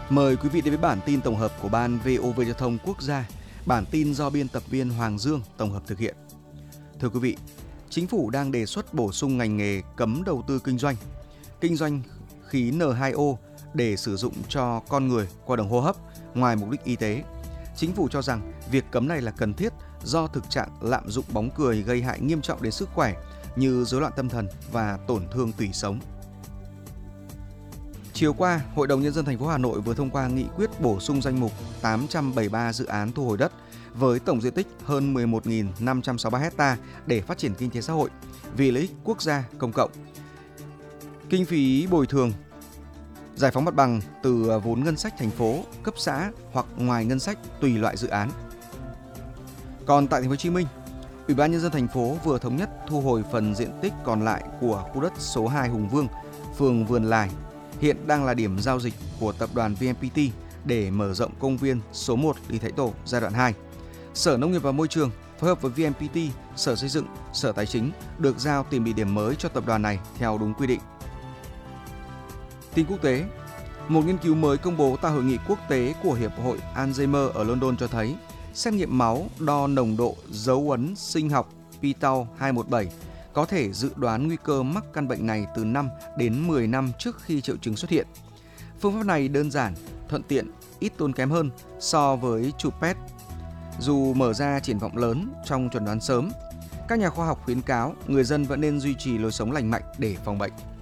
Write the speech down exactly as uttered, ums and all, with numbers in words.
Mời quý vị đến với bản tin tổng hợp của Ban vê o vê Giao thông Quốc gia. Bản tin do biên tập viên Hoàng Dương tổng hợp thực hiện. Thưa quý vị, Chính phủ đang đề xuất bổ sung ngành nghề cấm đầu tư kinh doanh, kinh doanh khí N hai O để sử dụng cho con người qua đường hô hấp ngoài mục đích y tế. Chính phủ cho rằng việc cấm này là cần thiết do thực trạng lạm dụng bóng cười gây hại nghiêm trọng đến sức khỏe như rối loạn tâm thần và tổn thương tủy sống. Chiều qua, Hội đồng Nhân dân thành phố Hà Nội vừa thông qua nghị quyết bổ sung danh mục tám trăm bảy mươi ba dự án thu hồi đất với tổng diện tích hơn mười một nghìn năm trăm sáu mươi ba ha để phát triển kinh tế xã hội vì lợi ích quốc gia công cộng. Kinh phí bồi thường, giải phóng mặt bằng từ vốn ngân sách thành phố, cấp xã hoặc ngoài ngân sách tùy loại dự án. Còn tại thành phố Hồ Chí Minh, Ủy ban Nhân dân thành phố vừa thống nhất thu hồi phần diện tích còn lại của khu đất số hai Hùng Vương, phường Vườn Lài, hiện đang là điểm giao dịch của tập đoàn vê en pê tê để mở rộng công viên số một Lý Thái Tổ giai đoạn hai. Sở Nông nghiệp và Môi trường phối hợp với vê en pê tê, Sở Xây dựng, Sở Tài chính được giao tìm địa điểm mới cho tập đoàn này theo đúng quy định. Tin quốc tế, một nghiên cứu mới công bố tại hội nghị quốc tế của Hiệp hội Alzheimer ở London cho thấy xét nghiệm máu đo nồng độ dấu ấn sinh học p-tau hai một bảy có thể dự đoán nguy cơ mắc căn bệnh này từ năm đến mười năm trước khi triệu chứng xuất hiện. Phương pháp này đơn giản, thuận tiện, ít tốn kém hơn so với chụp pê e tê. Dù mở ra triển vọng lớn trong chẩn đoán sớm, các nhà khoa học khuyến cáo người dân vẫn nên duy trì lối sống lành mạnh để phòng bệnh.